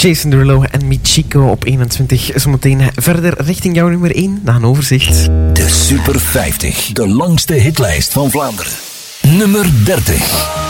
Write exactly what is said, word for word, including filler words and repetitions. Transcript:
Jason Derulo en Michiko op eenentwintig. Zometeen verder richting jouw nummer één, na een overzicht. De Super vijftig, de langste hitlijst van Vlaanderen. Nummer dertig.